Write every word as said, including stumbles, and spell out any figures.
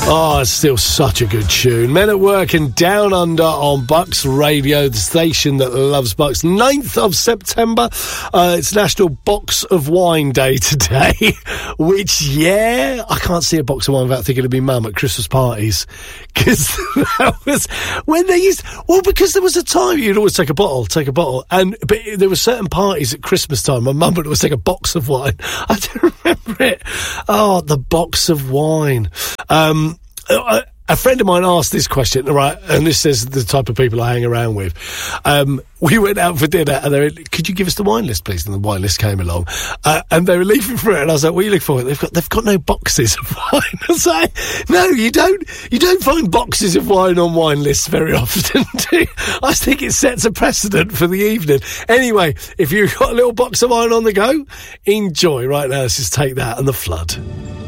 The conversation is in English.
Oh, it's still such a good tune. Men at Work and Down Under on Bucks Radio, the station that loves Bucks. ninth of September. Uh, it's National Box of Wine Day today, which, yeah, I can't see a box of wine without thinking of my mum at Christmas parties. Because that was when they used, well, because there was a time you'd always take a bottle, take a bottle. And but there were certain parties at Christmas time. My mum would always take a box of wine. I do remember it. Oh, the box of wine. Um, a, a friend of mine asked this question, right, and this is the type of people I hang around with. Um, we went out for dinner, and they went, could you give us the wine list, please? And the wine list came along, uh, and they were leafing through it, and I was like, what are you looking for? They've got, they've got no boxes of wine. I was like, no, you don't, you don't find boxes of wine on wine lists very often, do you? I think it sets a precedent for the evening. Anyway, if you've got a little box of wine on the go, enjoy. Right now, let's just take that and The Flood.